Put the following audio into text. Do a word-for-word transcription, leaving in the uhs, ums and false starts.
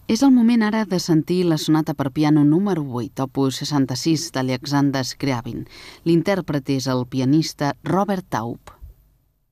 És el moment ara de sentir la sonata per piano número vuit, opus seixanta-sis d'Alexander Scriabin. L'intèrpret és el pianista Robert Taub.